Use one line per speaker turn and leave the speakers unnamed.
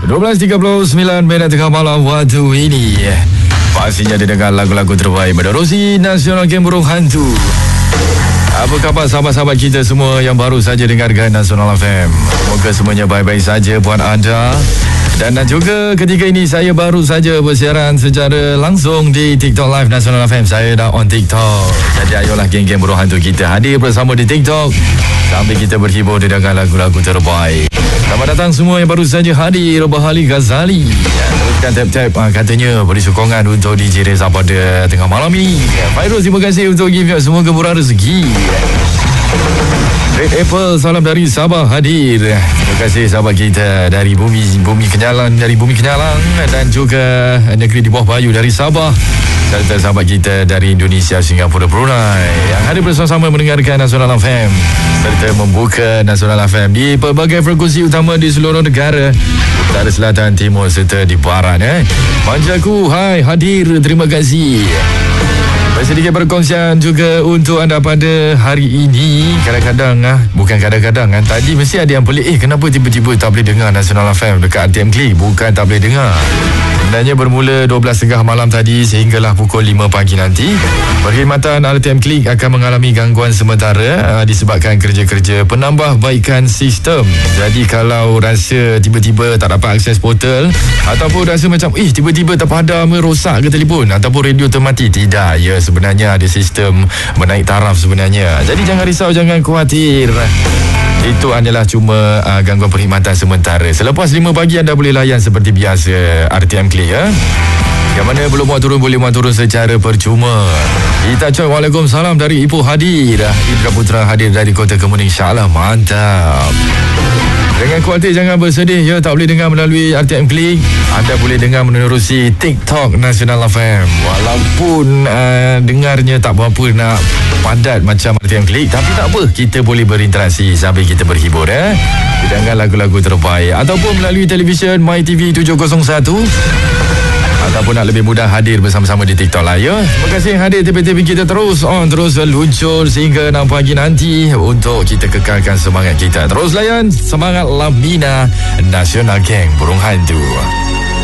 12.39 minit tengah malam waktu ini. Pastinya didengar lagu-lagu terbaik menerusi Nasional Geng Burung Hantu. Apa khabar sahabat-sahabat kita semua yang baru saja dengarkan Nasional FM? Semoga semuanya baik-baik saja buat anda. Dan juga ketika ini saya baru saja bersiaran secara langsung di TikTok Live Nasional FM. Saya dah on TikTok. Jadi ayolah geng-geng Burung Hantu kita hadir bersama di TikTok sambil kita berhibur dengan lagu-lagu terbaik. Selamat datang semua yang baru saja hadir. Bahali Ghazali. Teruskan tap-tap katanya beri sokongan untuk DJ Reza pada tengah malam ini. Fairuz, terima kasih untuk gift. Semoga murah rezeki. Red Apple, salam dari Sabah hadir. Terima kasih sahabat kita dari Bumi Kenyalang, dan juga negeri di bawah Bayu dari Sabah, serta sahabat kita dari Indonesia, Singapura, Brunei yang hadir bersama-sama mendengarkan Nasional FM serta membuka Nasional FM di pelbagai frekuensi utama di seluruh negara, utara, selatan, timur serta di barat. Manjaku, hai, hadir, terima kasih. Sedikit perkongsian juga untuk anda pada hari ini. Bukan kadang-kadang tadi mesti ada yang pelik, kenapa tiba-tiba tak boleh dengar Nasional FM dekat RTM Klik? Bukan tak boleh dengar, sebenarnya bermula 12.30 malam tadi sehinggalah pukul 5 pagi nanti, perkhidmatan RTM Klik akan mengalami gangguan sementara disebabkan kerja-kerja penambahbaikan sistem. Jadi kalau rasa tiba-tiba tak dapat akses portal, ataupun rasa macam tiba-tiba terpadam, rosak ke telefon ataupun radio termati, tidak, ya sebenarnya ada sistem menaik taraf sebenarnya. Jadi jangan risau, jangan khawatir. Itu adalah cuma gangguan perkhidmatan sementara. Selepas 5 pagi anda boleh layan seperti biasa RTM Klik ya. Yang mana belum muat turun boleh muat turun secara percuma. Kita cakap waalaikumsalam dari Ipoh hadir. Indra Putra hadir dari Kota Kemuning. InsyaAllah mantap. Jangan khawatir, jangan bersedih ya, tak boleh dengar melalui RTM Klik. Anda boleh dengar menerusi TikTok Nasional FM. Walaupun dengarnya tak berapa nak padat macam RTM Klik, tapi tak apa, kita boleh berinteraksi sambil kita berhibur dengan lagu-lagu terbaik. Ataupun melalui televisyen MyTV 701, ataupun nak lebih mudah hadir bersama-sama di TikTok lah ya. Terima kasih yang hadir. TV-TV kita terus luncur sehingga 6 pagi nanti untuk kita kekalkan semangat kita. Terus layan semangat Lamina Nasional Geng Burung Hantu.